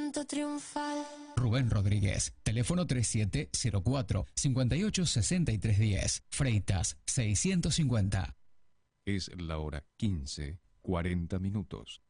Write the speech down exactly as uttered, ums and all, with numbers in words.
canto triunfal. Rubén Rodríguez, teléfono treinta y siete cero cuatro, cincuenta y ocho sesenta y tres diez, Freitas seiscientos cincuenta. Es la hora quince, cuarenta minutos.